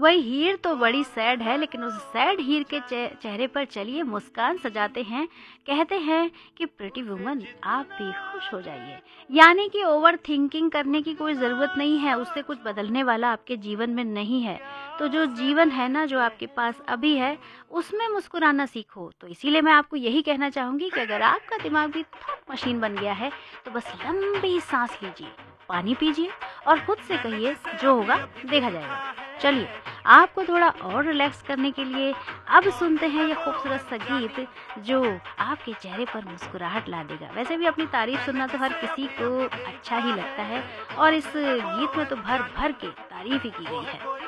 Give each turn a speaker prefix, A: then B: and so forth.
A: वही हीर तो बड़ी सैड है, लेकिन उस सैड हीर के चेहरे पर चलिए मुस्कान सजाते हैं। कहते हैं कि प्रिटी वुमन आप भी खुश हो जाइए। यानी कि ओवर थिंकिंग करने की कोई ज़रूरत नहीं है, उससे कुछ बदलने वाला आपके जीवन में नहीं है। तो जो जीवन है ना, जो आपके पास अभी है, उसमें मुस्कुराना सीखो। तो इसीलिए मैं आपको यही कहना चाहूँगी कि अगर आपका दिमाग भी थॉट मशीन बन गया है तो बस लंबी सांस लीजिए, पानी पीजिए और खुद से कहिए जो होगा देखा जाएगा। चलिए, आपको थोड़ा और रिलैक्स करने के लिए अब सुनते हैं ये खूबसूरत सा गीत जो आपके चेहरे पर मुस्कुराहट ला देगा। वैसे भी अपनी तारीफ सुनना तो हर किसी को अच्छा ही लगता है और इस गीत में तो भर भर के तारीफ ही की गई है।